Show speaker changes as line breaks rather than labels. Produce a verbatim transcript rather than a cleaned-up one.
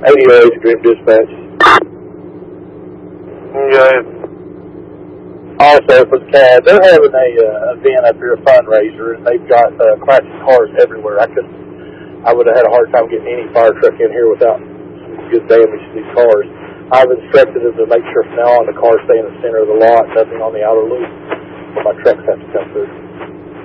eighty-eight, Dream Dispatch.
Okay.
Also, for the C A D, they're having a uh, event up here, a fundraiser, and they've got uh, classic cars everywhere. I could, I would have had a hard time getting any fire truck in here without some good damage to these cars. I've instructed them to make sure from now on the cars stay in the center of the lot, nothing on the outer loop, so my trucks have to come through.